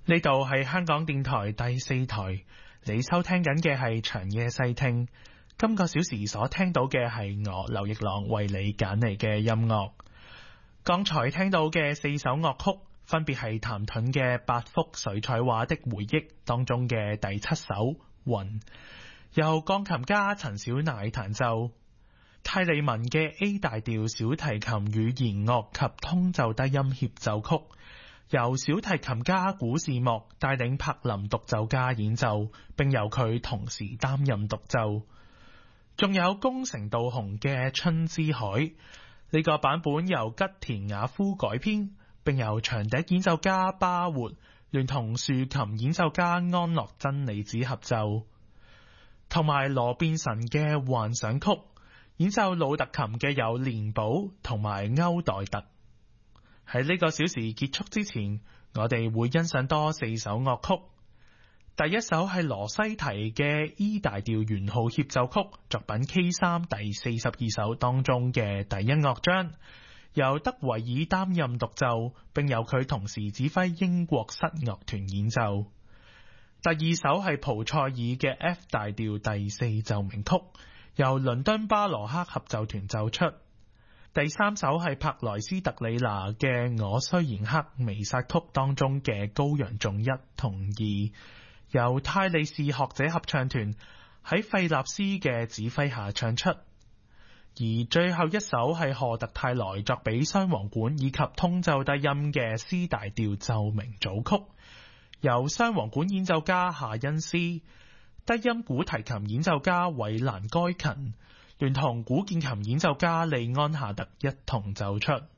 呢度係香港電台第4台，你收聽緊嘅係長夜細聽。今個小時所聽到嘅係我劉奕朗為你揀嚟嘅音樂。剛才聽到嘅4首樂曲，分別係譚盾嘅8幅水彩畫的回憶當中嘅第7首《雲》，由鋼琴家陳小乃彈奏；泰利文嘅 A 大調小提琴與弦樂及通奏低音協奏曲，由小提琴家古士莫帶領柏林獨奏家演奏，並由佢同時擔任獨奏。仲有宮城道雄嘅《春之海》，呢個版本由吉田雅夫改編，並由長笛演奏家巴活聯同豎琴演奏家安樂真理子合奏，同埋羅變臣嘅《幻想曲》，演奏魯特琴嘅有連寶同埋歐代特。喺呢個小時結束之前，我哋會欣賞多4首樂曲。第一首係羅西提嘅 E 大調圓號協奏曲，作品 K3 第42首當中嘅第1樂章，由德維爾擔任獨奏，並由佢同時指揮英國室樂團演奏。第二首係蒲塞爾嘅 F 大調第4奏鳴曲，由倫敦巴羅克合奏團奏出。第三首係柏萊斯特里拿嘅我雖然黑彌撒曲當中嘅高揚頌1同2，由泰利士學者合唱團喺費納斯嘅指揮下唱出。而最後一首係賀特泰萊作俾雙簧管以及通奏低音嘅 C 大調奏鳴組曲，由雙簧管演奏家夏恩斯、低音古提琴演奏家韋蘭該勤聯同古鍵琴演奏家利安夏特一同奏出。